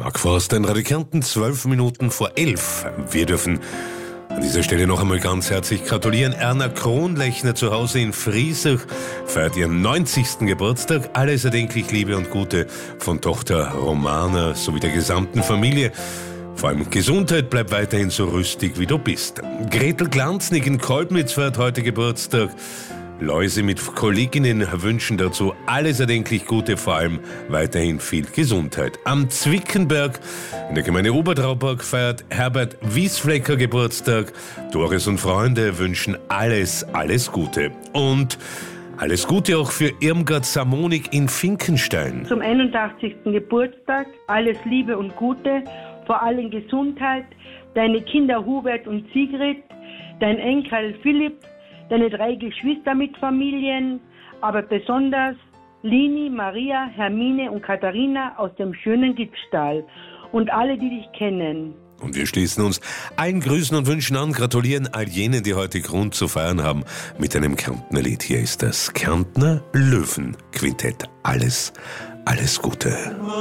Mark Forster in Radio Kärnten, 12 Minuten vor 11. Wir dürfen an dieser Stelle noch einmal ganz herzlich gratulieren. Erna Kronlechner zu Hause in Friesach feiert ihren 90. Geburtstag. Alles erdenklich Liebe und Gute von Tochter Romana sowie der gesamten Familie. Vor allem Gesundheit, bleib weiterhin so rüstig, wie du bist. Gretel Glanznig in Kolbnitz feiert heute Geburtstag. Läuse mit Kolleginnen wünschen dazu alles erdenklich Gute, vor allem weiterhin viel Gesundheit. Am Zwickenberg in der Gemeinde Obertrauberg feiert Herbert Wiesflecker Geburtstag. Doris und Freunde wünschen alles Gute. Und alles Gute auch für Irmgard Samonik in Finkenstein. Zum 81. Geburtstag alles Liebe und Gute, vor allem Gesundheit, deine Kinder Hubert und Sigrid, dein Enkel Philipp, deine 3 Geschwister mit Familien, aber besonders Lini, Maria, Hermine und Katharina aus dem schönen Gitztal und alle, die dich kennen. Und wir schließen uns allen Grüßen und Wünschen an, gratulieren all jenen, die heute Grund zu feiern haben, mit einem Kärntner Lied. Hier ist das Kärntner Löwenquintett. Alles Gute.